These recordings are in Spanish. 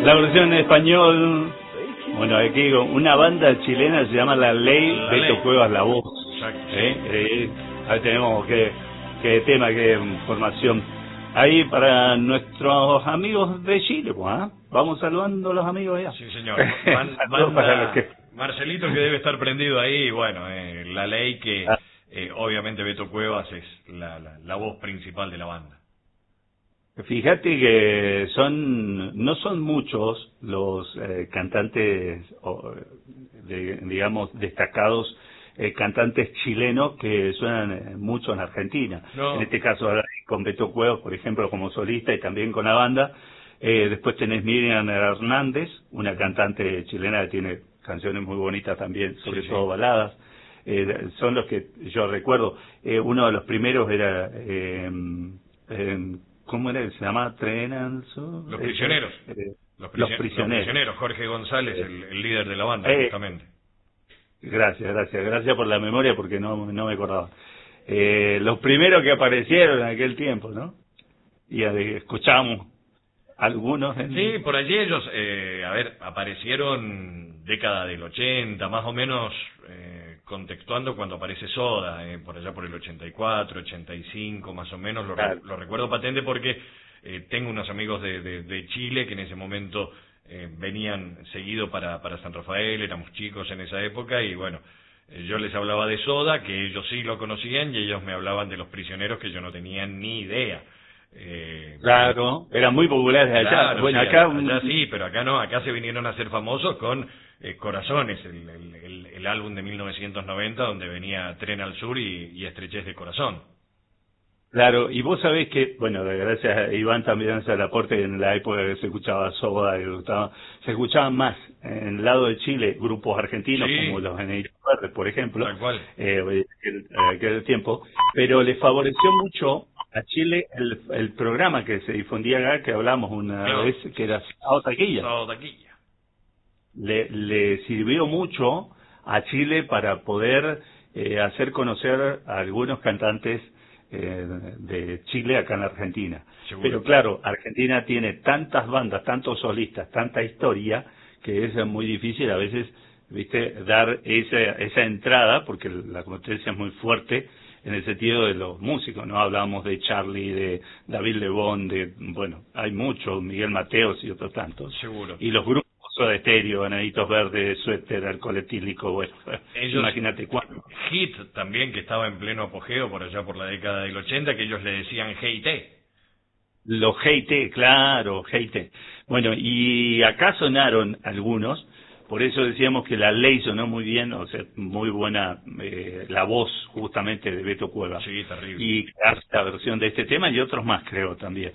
La versión en español, bueno, aquí una banda chilena se llama La Ley, Beto Cuevas la voz. Ahí tenemos qué tema, qué información. Ahí para nuestros amigos de Chile, pues, ¿eh? Vamos saludando a los amigos allá. Sí, señor. Marcelito, que debe estar prendido ahí, bueno, La Ley, que obviamente Beto Cuevas es la voz principal de la banda. Fíjate que no son muchos los cantantes, digamos, destacados cantantes chilenos que suenan mucho en Argentina. No. En este caso con Beto Cuevas, por ejemplo, como solista y también con la banda. Después tenés Miriam Hernández, una cantante chilena que tiene canciones muy bonitas también, sobre todo baladas. Son los que yo recuerdo. Uno de los primeros era... ¿cómo era? Se llama Tren al Sur. Los Prisioneros. Los Prisioneros. Jorge González, el líder de la banda, justamente. Gracias por la memoria, porque no me acordaba. Los primeros que aparecieron en aquel tiempo, ¿no? Y escuchamos algunos. Sí, por allí ellos, aparecieron década del 80, más o menos, contextuando cuando aparece Soda, por allá por el 84, 85, más o menos, lo recuerdo patente porque tengo unos amigos de Chile que en ese momento venían seguido para San Rafael, éramos chicos en esa época y bueno, yo les hablaba de Soda, que ellos sí lo conocían, y ellos me hablaban de Los Prisioneros, que yo no tenía ni idea. Claro, eran muy populares allá. Claro, bueno, sí, allá sí, pero acá no, acá se vinieron a hacer famosos con Corazones, el álbum de 1990, donde venía Tren al Sur y Estrechez de Corazón. Claro, y vos sabés que, bueno, gracias a Iván también hace el aporte, en la época que se escuchaba Soda, se escuchaban más en el lado de Chile grupos argentinos, como los Enanitos Verdes, por ejemplo, tal cual. Aquel tiempo, pero le favoreció mucho a Chile el programa que se difundía acá, que hablamos una vez, que era Sábado Taquilla. Le sirvió mucho a Chile para poder hacer conocer a algunos cantantes de Chile acá en Argentina. Seguro. Pero claro, Argentina tiene tantas bandas, tantos solistas, tanta historia, que es muy difícil a veces, dar esa entrada, porque la competencia es muy fuerte en el sentido de los músicos, ¿no? Hablábamos de Charlie, de David Lebón, hay muchos, Miguel Mateos y otros tantos. Seguro. Y los grupos de Estéreo, Enanitos Verdes, Suéter, Alcohol Etílico, bueno, imagínate cuánto. Hit también, que estaba en pleno apogeo por allá por la década del 80, que ellos le decían Hey-Te. Los Hey-Te, claro, Hey-Te. Bueno, y acá sonaron algunos, por eso decíamos que La Ley sonó muy bien, o sea, muy buena la voz justamente de Beto Cuevas. Sí, terrible. Y la versión de este tema y otros más, creo, también.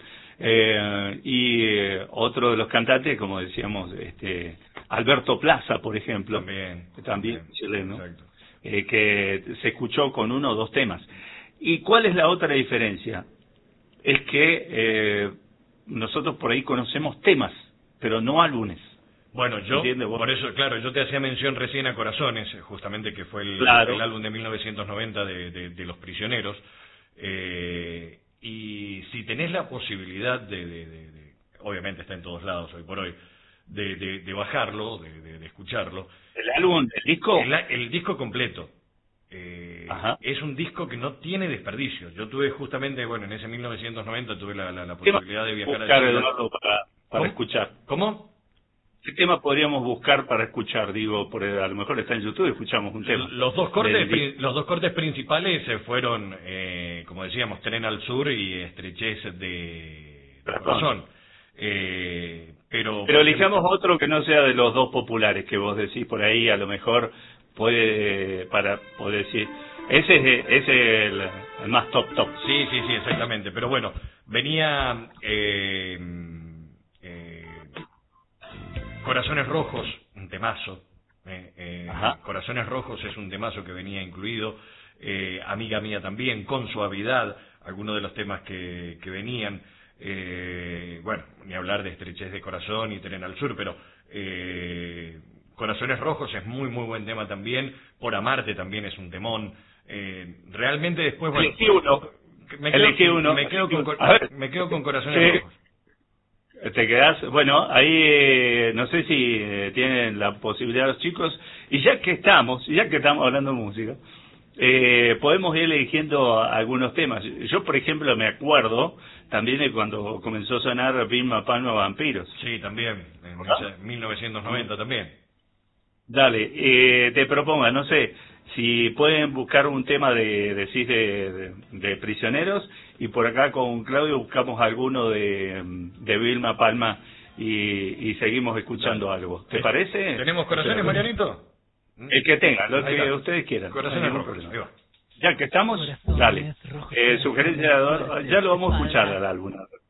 Otro de los cantantes, como decíamos, Alberto Plaza, por ejemplo, también chileno, que se escuchó con uno o dos temas. ¿Y cuál es la otra diferencia? Es que nosotros por ahí conocemos temas, pero no álbumes. Bueno, por eso, claro, yo te hacía mención recién a Corazones, justamente, que fue el álbum de 1990 de Los Prisioneros. Y si tenés la posibilidad obviamente está en todos lados hoy por hoy, de bajarlo, de escucharlo. ¿El álbum, el disco? El disco completo. Es un disco que no tiene desperdicio. Yo tuve justamente, en ese 1990 tuve la posibilidad de viajar a Chile. Para escuchar. ¿Cómo? ¿Qué tema podríamos buscar para escuchar? Digo, a lo mejor está en YouTube y escuchamos un tema. Los dos cortes principales fueron, como decíamos, Tren al Sur y Estrechez de Corazón. Pero elijamos otro que no sea de los dos populares que vos decís por ahí, a lo mejor para poder decir. Ese es el más top. Sí, exactamente. Pero bueno, venía Corazones Rojos, un temazo. Corazones Rojos es un temazo que venía incluido. Amiga Mía también, Con Suavidad, algunos de los temas que venían. Ni hablar de Estrechez de Corazón y Tren al Sur, pero Corazones Rojos es muy buen tema también. Por Amarte también es un temón. Realmente después, me quedo con Corazones Rojos. Te quedás, bueno, ahí no sé si tienen la posibilidad los chicos, y ya que estamos hablando de música, podemos ir eligiendo algunos temas. Yo, por ejemplo, me acuerdo también de cuando comenzó a sonar Vilma Palma Vampiros. Sí, también, en 1990 también. Dale, te propongo, no sé, si pueden buscar un tema de Prisioneros, y por acá con Claudio buscamos alguno de Vilma Palma y seguimos escuchando algo. ¿Te parece? ¿Tenemos corazones, Marianito? El que tenga, lo que ustedes quieran. Corazones rojos, ahí va. Ya que estamos, dale. Sugerencia, ya lo vamos a escuchar al álbum.